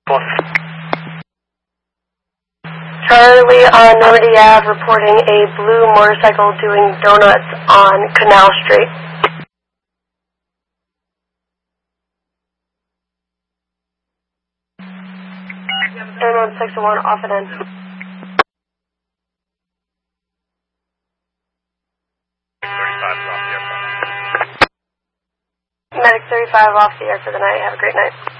Charlie on Nordy Ave reporting a blue motorcycle doing donuts on Canal Street. Airman 601 off and in. Medic 35 off the air for the night. Have a great night.